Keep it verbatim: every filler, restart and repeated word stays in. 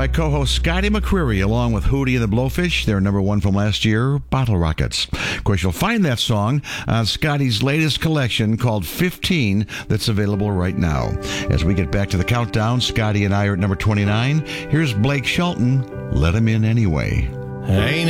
My co-host Scotty McCreery, along with Hootie and the Blowfish, their number one from last year, Bottle Rockets. Of course, you'll find that song on Scotty's latest collection called fifteen that's available right now. As we get back to the countdown, Scotty and I are at number twenty-nine. Here's Blake Shelton, Let Him In Anyway. Ain't